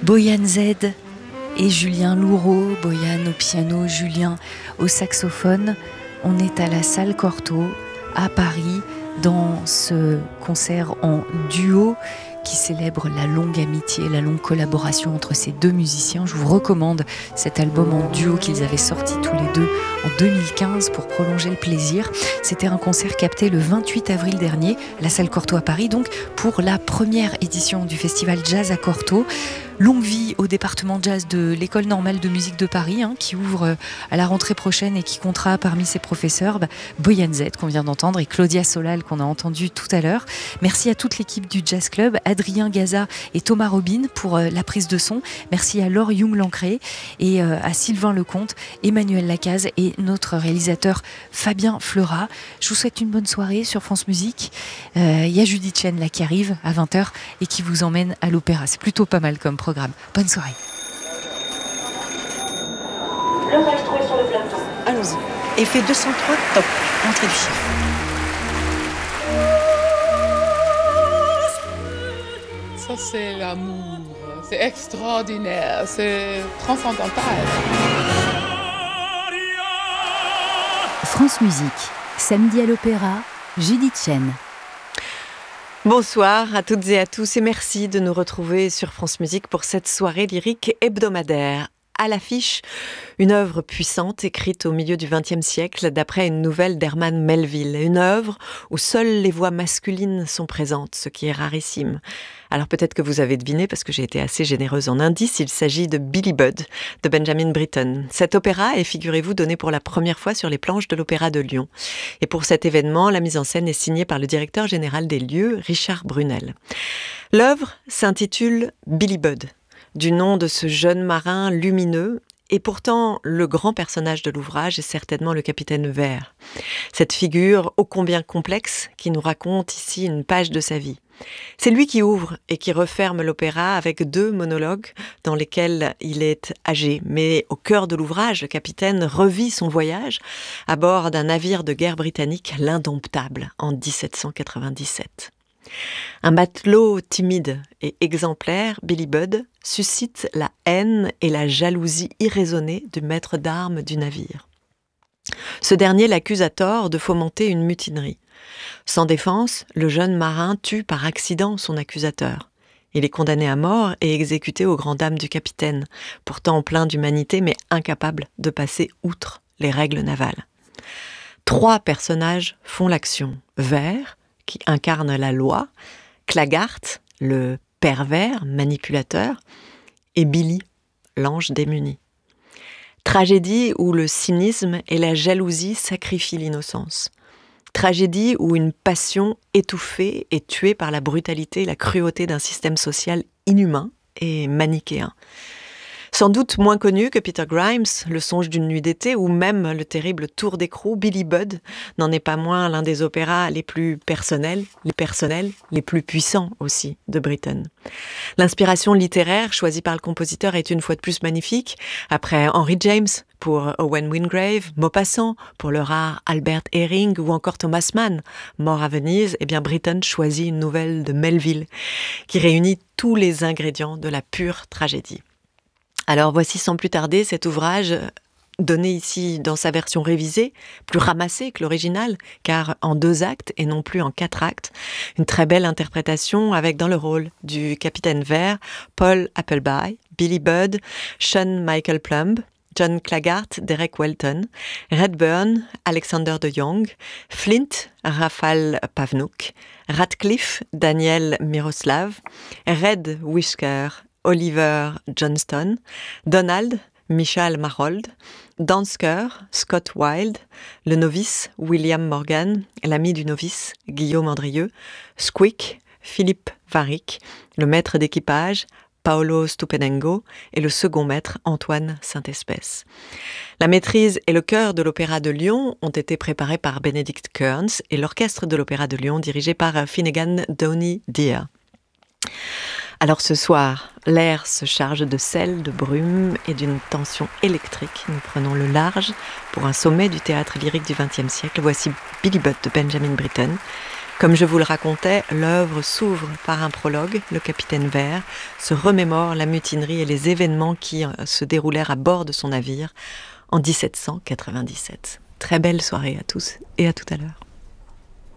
Boyan Z et Julien Louraud, Boyan au piano, Julien au saxophone. On est à la salle Cortot à Paris dans ce concert en duo qui célèbre la longue amitié, la longue collaboration entre ces deux musiciens. Je vous recommande cet album en duo qu'ils avaient sorti tous les deux en 2015 pour prolonger le plaisir. C'était un concert capté le 28 avril dernier à la salle Cortot à Paris, donc pour la première édition du festival Jazz à Cortot. Longue vie au département jazz de l'École normale de musique de Paris, qui ouvre à la rentrée prochaine et qui comptera parmi ses professeurs Boyan Z qu'on vient d'entendre et Claudia Solal qu'on a entendu tout à l'heure. Merci à toute l'équipe du Jazz Club, Adrien Gaza et Thomas Robin pour la prise de son. Merci à Laure Young-Lancré et à Sylvain Lecomte, Emmanuel Lacaze et notre réalisateur Fabien Fleurat. Je vous souhaite une bonne soirée sur France Musique. Il y a Judith Chen là qui arrive à 20h et qui vous emmène à l'opéra. C'est plutôt pas mal comme programme. Bonne soirée. Le maestro est sur le plateau. Allons-y. Effet 203, top. Entrée du chiffre. Ça, c'est l'amour. C'est extraordinaire. C'est transcendantal. France Musique. Samedi à l'opéra, Judith Chen. Bonsoir à toutes et à tous et merci de nous retrouver sur France Musique pour cette soirée lyrique hebdomadaire. À l'affiche, une œuvre puissante écrite au milieu du XXe siècle d'après une nouvelle d'Herman Melville. Une œuvre où seules les voix masculines sont présentes, ce qui est rarissime. Alors peut-être que vous avez deviné, parce que j'ai été assez généreuse en indices, il s'agit de Billy Budd, de Benjamin Britten. Cet opéra est, figurez-vous, donné pour la première fois sur les planches de l'Opéra de Lyon. Et pour cet événement, la mise en scène est signée par le directeur général des lieux, Richard Brunel. L'œuvre s'intitule Billy Budd, du nom de ce jeune marin lumineux, et pourtant le grand personnage de l'ouvrage est certainement le capitaine Vert. Cette figure ô combien complexe qui nous raconte ici une page de sa vie. C'est lui qui ouvre et qui referme l'opéra avec 2 monologues dans lesquels il est âgé. Mais au cœur de l'ouvrage, le capitaine revit son voyage à bord d'un navire de guerre britannique, l'Indomptable, en 1797. Un matelot timide et exemplaire, Billy Budd, suscite la haine et la jalousie irraisonnée du maître d'armes du navire. Ce dernier l'accuse à tort de fomenter une mutinerie. Sans défense, le jeune marin tue par accident son accusateur. Il est condamné à mort et exécuté aux grandes dames du capitaine, pourtant plein d'humanité mais incapable de passer outre les règles navales. 3 personnages font l'action. Vert, qui incarne la loi, Claggart, le pervers, manipulateur, et Billy, l'ange démuni. Tragédie où le cynisme et la jalousie sacrifient l'innocence. Tragédie où une passion étouffée est tuée par la brutalité et la cruauté d'un système social inhumain et manichéen. Sans doute moins connu que Peter Grimes, Le songe d'une nuit d'été, ou même le terrible Tour d'écrou, Billy Budd n'en est pas moins l'un des opéras les plus personnels, les plus puissants aussi de Britten. L'inspiration littéraire choisie par le compositeur est une fois de plus magnifique. Après Henry James pour Owen Wingrave, Maupassant pour le rare Albert Herring ou encore Thomas Mann, mort à Venise, Britten choisit une nouvelle de Melville qui réunit tous les ingrédients de la pure tragédie. Alors voici sans plus tarder cet ouvrage donné ici dans sa version révisée, plus ramassée que l'original, car en 2 actes et non plus en 4 actes. Une très belle interprétation avec dans le rôle du capitaine Vert, Paul Appleby, Billy Budd, Sean Michael Plumb, John Claggart, Derek Welton, Redburn, Alexander de Jong, Flint, Rafal Pavnouk, Radcliffe, Daniel Miroslav, Red Whisker, Oliver Johnston, Donald, Michal Marold, Dansker, Scott Wilde, le novice, William Morgan, l'ami du novice, Guillaume Andrieux, Squeak, Philippe Varick, le maître d'équipage, Paolo Stupenengo, et le second maître, Antoine Saint-Espèce. La maîtrise et le chœur de l'Opéra de Lyon ont été préparés par Benedict Kearns et l'orchestre de l'Opéra de Lyon dirigé par Finnegan Downey Dear. Alors ce soir, l'air se charge de sel, de brume et d'une tension électrique. Nous prenons le large pour un sommet du théâtre lyrique du XXe siècle. Voici Billy Budd de Benjamin Britten, Comme je vous le racontais, l'œuvre s'ouvre par un prologue. Le capitaine Vert se remémore la mutinerie et les événements qui se déroulèrent à bord de son navire en 1797. Très belle soirée à tous et à tout à l'heure.